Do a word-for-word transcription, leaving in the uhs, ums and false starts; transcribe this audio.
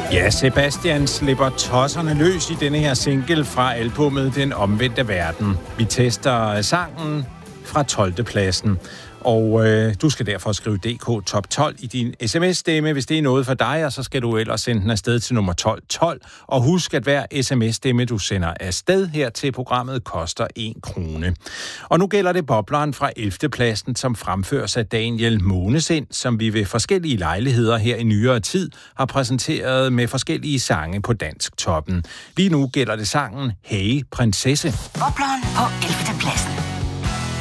Ja, Sebastian slipper tosserne løs i denne her single fra albumet Den Omvendte Verden. Vi tester sangen fra tolvte pladsen. Og øh, du skal derfor skrive D K Top tolv i din sms-stemme, hvis det er noget for dig, og så skal du ellers sende den afsted til nummer tolv tolv. Og husk, at hver sms-stemme, du sender afsted her til programmet, koster en krone. Og nu gælder det bobleren fra ellevte pladsen, som fremføres af Daniel Månesind, som vi ved forskellige lejligheder her i nyere tid har præsenteret med forskellige sange på Dansk Toppen. Lige nu gælder det sangen Hey Prinsesse. Bobleren på ellevte pladsen.